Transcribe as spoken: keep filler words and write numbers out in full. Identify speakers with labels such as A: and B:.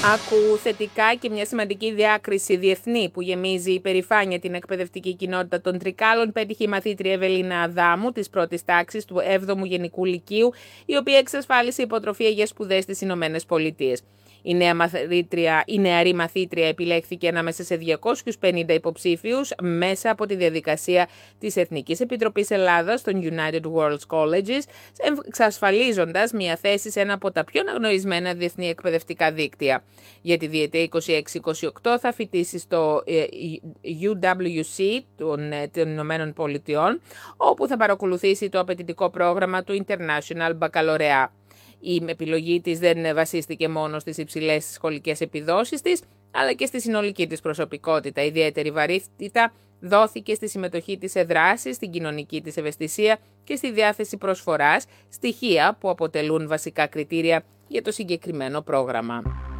A: Άκου θετικά και μια σημαντική διάκριση διεθνή που γεμίζει υπερηφάνεια την εκπαιδευτική κοινότητα των Τρικάλων πέτυχε η μαθήτρια Ευελίνα Αδάμου της πρώτης τάξης του έβδομου Γενικού Λυκείου, η οποία εξασφάλισε υποτροφία για σπουδές στις Ηνωμένες Πολιτείες. Η, νέα μαθήτρια, η νεαρή μαθήτρια επιλέχθηκε ανάμεσα σε διακόσιους πενήντα υποψήφιους μέσα από τη διαδικασία της Εθνικής Επιτροπής Ελλάδας των United World Colleges, εξασφαλίζοντας μια θέση σε ένα από τα πιο αναγνωρισμένα διεθνή εκπαιδευτικά δίκτυα. Για τη διετία είκοσι έξι είκοσι οκτώ θα φοιτήσει στο γιου ντάμπλιου σι των, των Ηνωμένων Πολιτειών, όπου θα παρακολουθήσει το απαιτητικό πρόγραμμα του International Baccalaureate. Η επιλογή της δεν βασίστηκε μόνο στις υψηλές σχολικές επιδόσεις της, αλλά και στη συνολική της προσωπικότητα. Ιδιαίτερη βαρύτητα δόθηκε στη συμμετοχή της σε δράσεις, στην κοινωνική της ευαισθησία και στη διάθεση προσφοράς, στοιχεία που αποτελούν βασικά κριτήρια για το συγκεκριμένο πρόγραμμα.